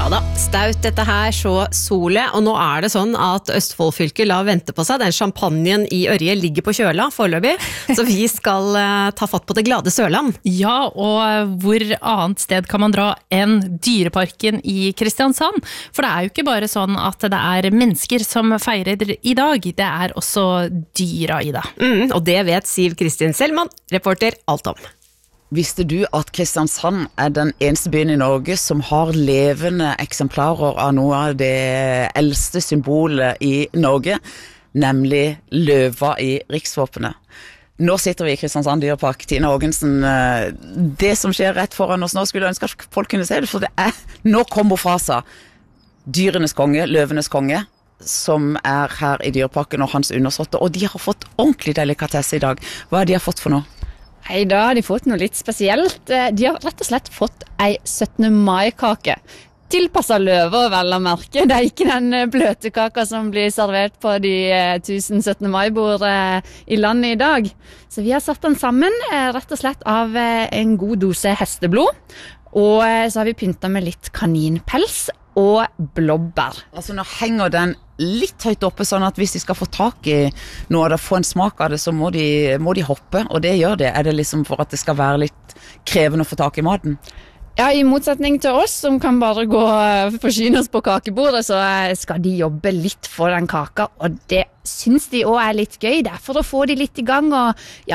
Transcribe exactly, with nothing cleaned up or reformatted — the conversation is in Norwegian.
Ja da, staut dette her så solet, og nå er det sånn at Østfold-fylket lar vente på seg. Den champagnen i Ørje ligger på kjøla foreløpig, så vi skal uh, ta fatt på det glade Sørland. Ja, og hvor annet sted kan man dra enn Dyreparken i Kristiansand? For det er jo ikke bare sånn at det er mennesker som feirer i dag, det er også dyra i det. Mm, og det vet Siv Kristin Selman, reporter alt om. Visste du at Kristiansand er den eneste byen i Norge som har levende eksemplarer av noe av det eldste symbolet i Norge, nemlig løva i riksvåpenet? Nå sitter vi i Kristiansand Dyrepark, Tina Ågensen. Det som skjer rett foran oss nå, skulle jeg ønske at folk kunne se det, for det er, nå kommer Fasa, dyrenes konge, løvenes konge, som er her i Dyreparken og hans undersåtte, og de har fått ordentlig delikatesse i dag. Hva har de fått for noe? Hei, da har de fått noe litt spesielt. De har rett og slett fått ei syttende mai-kake. Tilpasset løver, vel å merke. Det er ikke den bløte kaka som blir servert på de tusen syttende mai-bord i landet i dag. Så vi har satt den sammen rett og slett av en god dose hesteblod. Og så har vi pyntet med litt kaninpels og blåbær. Altså nå henger den litt høyt oppe, sånn at hvis de skal få tak i noe av det, få en smak av det, så må de, må de hoppe, og det gjør det. Er det liksom for at det skal være litt krevende å få tak i maten? Ja, i motsetning til oss som kan bare gå og forsyne oss på kakebordet, så skal de jobbe litt for den kaka, og det synes de også er litt gøy. Det er for å få de litt i gang, og ja,